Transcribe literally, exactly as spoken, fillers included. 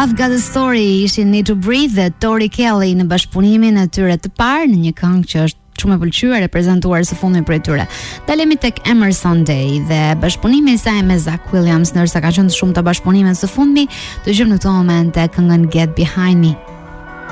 I've Got a Story ishin Need to Breathe dhe Tori Kelly në bashkëpunimin e tyre të parë në një këngë që është shumë e pëlqyer e prezantuar së fundi prej tyre. Dalemi tek Emerson Day dhe bashkëpunimi i saj me Zach Williams, ndërsa ka qenë shumë të bashkëpunime së fundmi, dëgjojmë në këtë moment këngën Get Behind Me.